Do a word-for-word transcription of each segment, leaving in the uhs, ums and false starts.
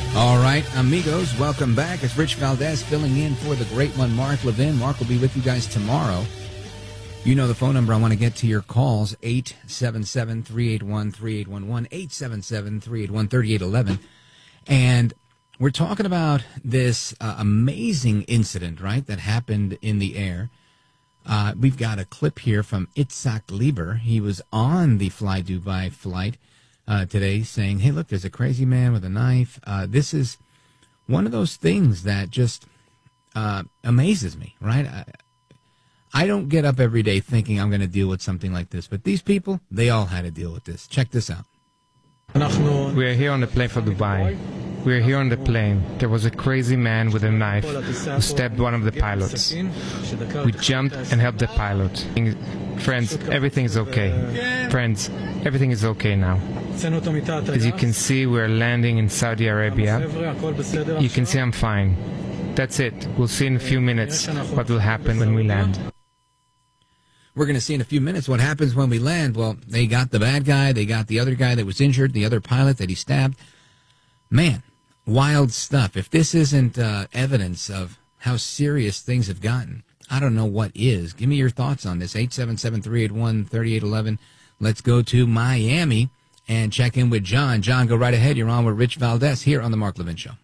All right, amigos, welcome back. It's Rich Valdez filling in for the great one, Mark Levin. Mark will be with you guys tomorrow. You know the phone number. I want to get to your calls, eight seven seven, three eight one, three eight one one, eight seven seven, three eight one, three eight one one. And we're talking about this uh, amazing incident, right, that happened in the air. Uh, we've got a clip here from Itzhak Lieber. He was on the Fly Dubai flight uh, today saying, hey, look, there's a crazy man with a knife. Uh, this is one of those things that just uh, amazes me, right? I, I don't get up every day thinking I'm going to deal with something like this. But these people, they all had to deal with this. Check this out. We are here on the plane for Dubai. We are here on the plane. There was a crazy man with a knife who stabbed one of the pilots. We jumped and helped the pilot. Friends, everything is okay. Friends, everything is okay now. As you can see, we are landing in Saudi Arabia. You can see I'm fine. That's it. We'll see in a few minutes what will happen when we land. We're going to see in a few minutes what happens when we land. Well, they got the bad guy. They got the other guy that was injured, the other pilot that he stabbed. Man, wild stuff. If this isn't uh, evidence of how serious things have gotten, I don't know what is. Give me your thoughts on this. eight seven seven, three eight one, three eight one one. Let's go to Miami and check in with John. John, go right ahead. You're on with Rich Valdez here on the Mark Levin Show.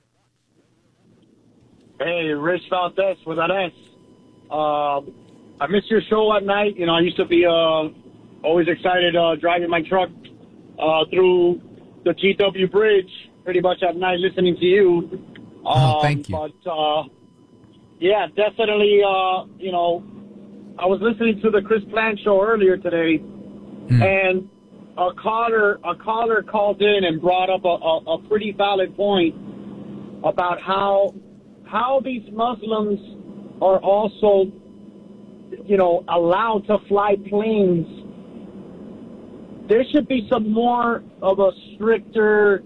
Hey, Rich Valdez with an S. Uh, I missed your show at night. You know, I used to be uh, always excited uh, driving my truck uh, through the G W Bridge pretty much at night listening to you. Um, oh, thank you. But, uh, yeah, definitely, uh, you know, I was listening to the Chris Plant show earlier today, hmm. and a caller, a caller called in and brought up a, a, a pretty valid point about how how these Muslims are also, you know, allowed to fly planes. There should be some more of a stricter,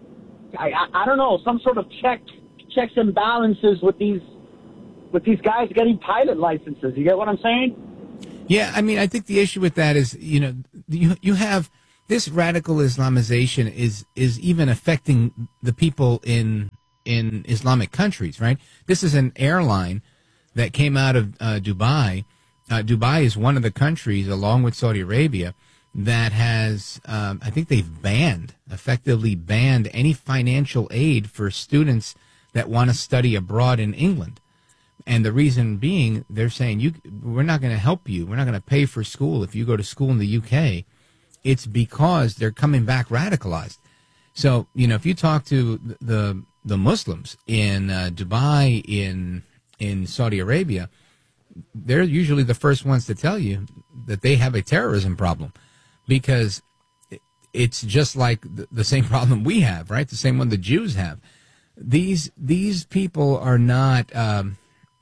I, I, I don't know, some sort of check checks and balances with these with these guys getting pilot licenses. You get what I'm saying? Yeah, I mean, I think the issue with that is, you know, you you have this radical Islamization is is even affecting the people in in Islamic countries, right? This is an airline that came out of uh, Dubai. Uh, Dubai is one of the countries, along with Saudi Arabia, that has, um, I think they've banned, effectively banned any financial aid for students that want to study abroad in England. And the reason being, they're saying, you, we're not going to help you. We're not going to pay for school if you go to school in the U K. It's because they're coming back radicalized. So, you know, if you talk to the the Muslims in uh, Dubai, in in Saudi Arabia, they're usually the first ones to tell you that they have a terrorism problem, because it's just like the same problem we have, right? The same one the Jews have. These these people are not um,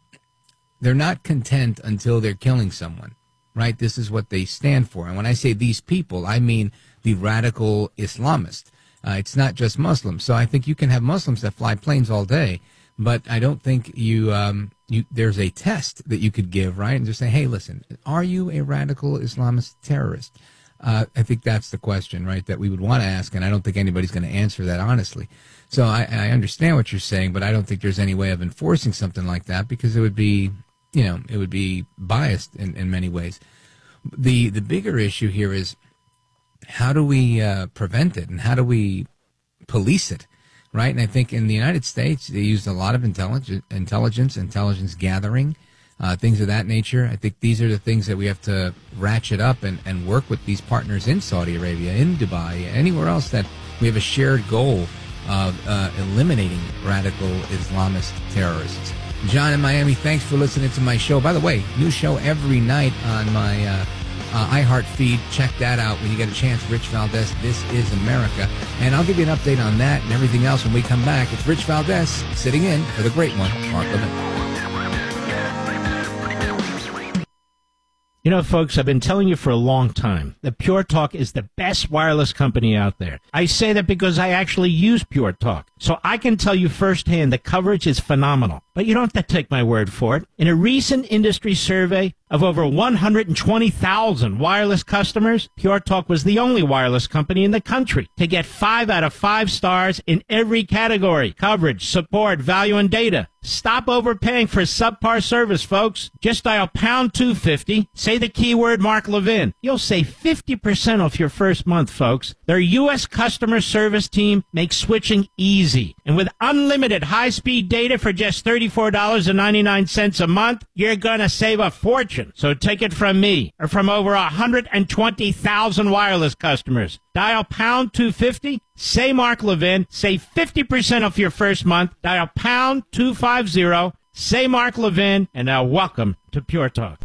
they're not content until they're killing someone, right? This is what they stand for. And when I say these people, I mean the radical Islamist. Uh, it's not just Muslims. So I think you can have Muslims that fly planes all day, but I don't think you, um, you there's a test that you could give, right? And just say, hey, listen, are you a radical Islamist terrorist? Uh, I think that's the question, right, that we would want to ask, and I don't think anybody's going to answer that honestly. So I, I understand what you're saying, but I don't think there's any way of enforcing something like that, because it would be, you know, it would be biased in, in many ways. The the bigger issue here is, how do we uh, prevent it, and how do we police it, right? And I think in the United States, they used a lot of intelligence, intelligence, intelligence gathering, uh, things of that nature. I think these are the things that we have to ratchet up and, and work with these partners in Saudi Arabia, in Dubai, anywhere else that we have a shared goal of uh, eliminating radical Islamist terrorists. John in Miami, thanks for listening to my show. By the way, new show every night on my uh, uh, iHeart feed. Check that out when you get a chance. Rich Valdez, This Is America. And I'll give you an update on that and everything else when we come back. It's Rich Valdez sitting in for the great one, Mark Levin. You know, folks, I've been telling you for a long time that Pure Talk is the best wireless company out there. I say that because I actually use Pure Talk, so I can tell you firsthand the coverage is phenomenal. But you don't have to take my word for it. In a recent industry survey of over one hundred twenty thousand wireless customers, Pure Talk was the only wireless company in the country to get five out of five stars in every category: coverage, support, value, and data. Stop overpaying for subpar service, folks. Just dial pound two fifty, say the keyword Mark Levin. You'll save fifty percent off your first month, folks. Their U S customer service team makes switching easy. And with unlimited high-speed data for just thirty-four dollars and ninety-nine cents a month, you're going to save a fortune. So take it from me, or from over one hundred twenty thousand wireless customers. Dial pound two fifty, say Mark Levin, save fifty percent off your first month. Dial pound two fifty, say Mark Levin, and now welcome to Pure Talk.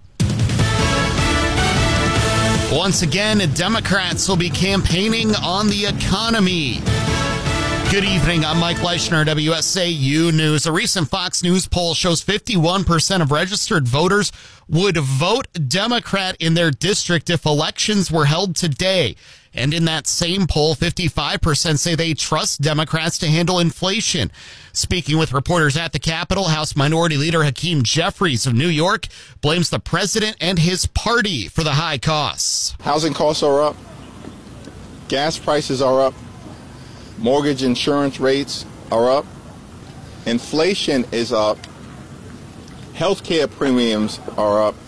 Once again, Democrats will be campaigning on the economy. Good evening. I'm Mike Leischner, W S A U News. A recent Fox News poll shows fifty-one percent of registered voters would vote Democrat in their district if elections were held today. And in that same poll, fifty-five percent say they trust Democrats to handle inflation. Speaking with reporters at the Capitol, House Minority Leader Hakeem Jeffries of New York blames the president and his party for the high costs. Housing costs are up. Gas prices are up. Mortgage insurance rates are up. Inflation is up. Healthcare premiums are up.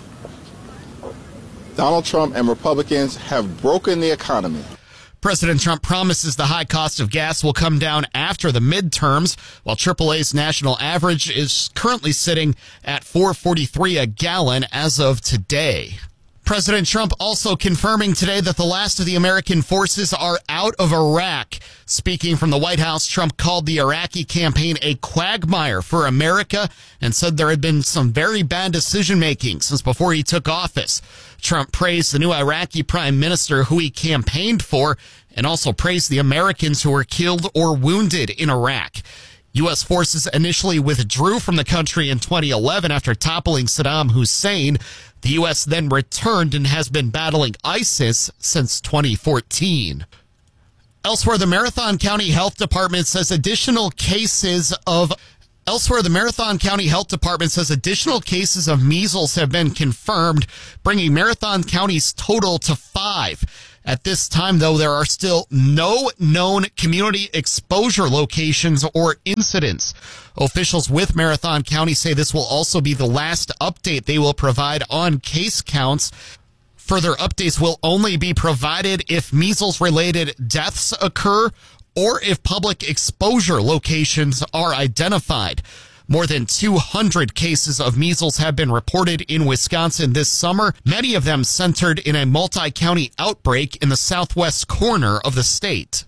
Donald Trump and Republicans have broken the economy. President Trump promises the high cost of gas will come down after the midterms, while triple A's national average is currently sitting at four forty-three a gallon as of today. President Trump also confirming today that the last of the American forces are out of Iraq. Speaking from the White House, Trump called the Iraqi campaign a quagmire for America and said there had been some very bad decision-making since before he took office. Trump praised the new Iraqi prime minister who he campaigned for and also praised the Americans who were killed or wounded in Iraq. U S forces initially withdrew from the country in twenty eleven after toppling Saddam Hussein. The U S then returned and has been battling ISIS since twenty fourteen. Elsewhere, the Marathon County Health Department says additional cases of Elsewhere, the Marathon County Health Department says additional cases of measles have been confirmed, bringing Marathon County's total to five. At this time, though, there are still no known community exposure locations or incidents. Officials with Marathon County say this will also be the last update they will provide on case counts. Further updates will only be provided if measles-related deaths occur or if public exposure locations are identified. More than two hundred cases of measles have been reported in Wisconsin this summer, many of them centered in a multi-county outbreak in the southwest corner of the state.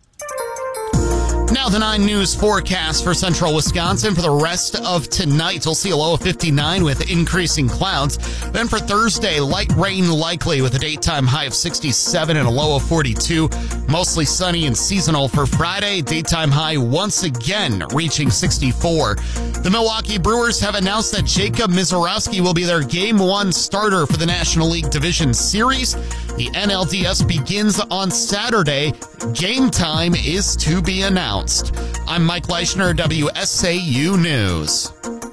Now the nine News forecast for central Wisconsin for the rest of tonight. We'll see a low of fifty-nine with increasing clouds. Then for Thursday, light rain likely with a daytime high of sixty-seven and a low of forty-two. Mostly sunny and seasonal for Friday. Daytime high once again reaching sixty-four. The Milwaukee Brewers have announced that Jacob Misiorowski will be their Game one starter for the National League Division Series. The N L D S begins on Saturday. Game time is to be announced. I'm Mike Leischner, W S A U News.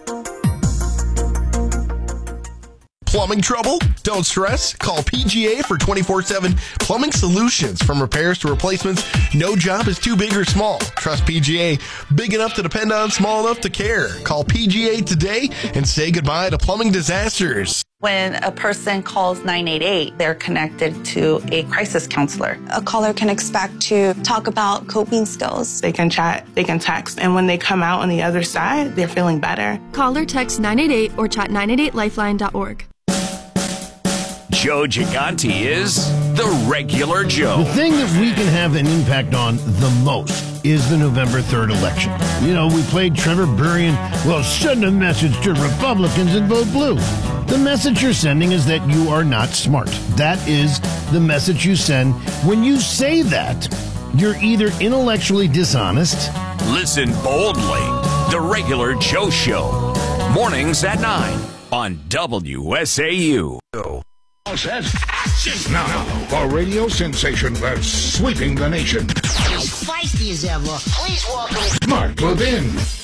Plumbing trouble? Don't stress. Call P G A for twenty-four seven plumbing solutions. From repairs to replacements, no job is too big or small. Trust P G A. Big enough to depend on, small enough to care. Call P G A today and say goodbye to plumbing disasters. When a person calls nine eight eight, they're connected to a crisis counselor. A caller can expect to talk about coping skills. They can chat, they can text, and when they come out on the other side, they're feeling better. Call or text nine eight eight or chat nine eight eight lifeline dot org. Joe Gigante is the regular Joe. The thing that we can have an impact on the most is the November third election. You know, we played Trevor Burrian, well, send a message to Republicans and vote blue. The message you're sending is that you are not smart. That is the message you send. When you say that, you're either intellectually dishonest. Listen boldly. The regular Joe Show. Mornings at nine. on W S A U. Says action now for radio sensation that's sweeping the nation. As feisty as ever, please welcome Mark Levin.